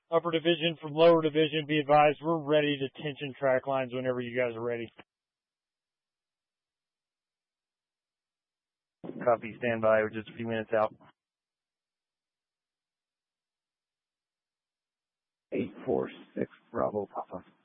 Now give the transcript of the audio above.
Upper division from lower division, be advised, we're ready to tension track lines whenever you guys are ready. Copy, stand by. We're just a few minutes out. 846 Bravo Papa.